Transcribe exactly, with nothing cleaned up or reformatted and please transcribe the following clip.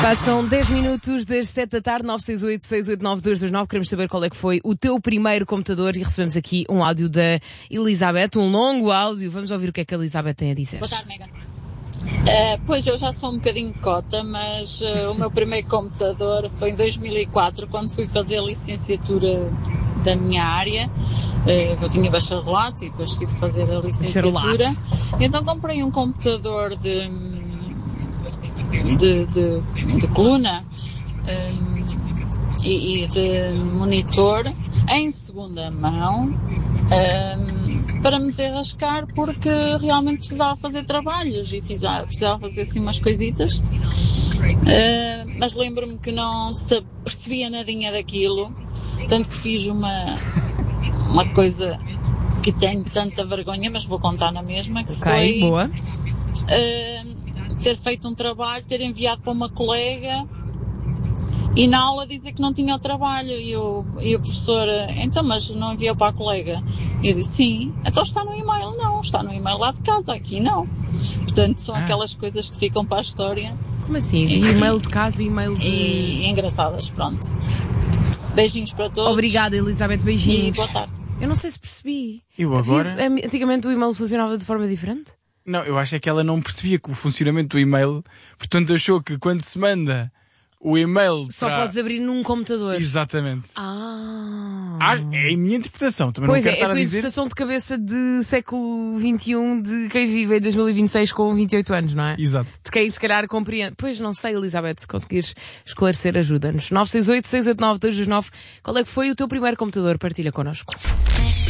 Passam dez minutos das sete da tarde, nove seis oito, seis oito nove, dois dois nove. Queremos saber qual é que foi o teu primeiro computador e recebemos aqui um áudio da Elizabeth, um longo áudio. Vamos ouvir o que é que a Elizabeth tem a dizer. Boa tarde, Mega. Uh, pois, eu já sou um bocadinho cota, mas uh, o meu primeiro computador foi em dois mil e quatro, quando fui fazer a licenciatura da minha área. Uh, eu tinha bacharelato e depois tive que fazer a licenciatura. Então comprei um computador de... de, de, de coluna um, e, e de monitor em segunda mão um, para me desenrascar, porque realmente precisava fazer trabalhos e fiz, precisava fazer assim umas coisitas, uh, mas lembro-me que não se percebia nadinha daquilo, tanto que fiz uma, uma coisa que tenho tanta vergonha, mas vou contar na mesma, que okay, foi boa. Uh, ter feito um trabalho, ter enviado para uma colega e na aula dizer que não tinha o trabalho e o, e o professor, então, mas não enviou para a colega? E eu disse, sim. Então está no e-mail? Não, está no e-mail lá de casa, aqui não. Portanto, são ah. aquelas coisas que ficam para a história. Como assim? E, e-mail de casa e e-mail de... E, e engraçadas, pronto. Beijinhos para todos. Obrigada, Elizabeth, beijinhos. E boa tarde. Eu não sei se percebi. Eu agora? Havia, antigamente o e-mail funcionava de forma diferente? Não, eu acho é que ela não percebia que o funcionamento do e-mail, portanto achou que quando se manda o e-mail só para... podes abrir num computador. Exatamente. Ah. ah é a minha interpretação, também pois não quero é, estar a dizer... Pois é, a tua interpretação de cabeça de século vinte e um, de quem vive em dois mil e vinte e seis com vinte e oito anos, não é? Exato. De quem se calhar compreende. Pois não sei, Elizabeth, se conseguires esclarecer, ajuda-nos. nove seis oito, seis oito nove, dois dois nove. Qual é que foi o teu primeiro computador? Partilha connosco.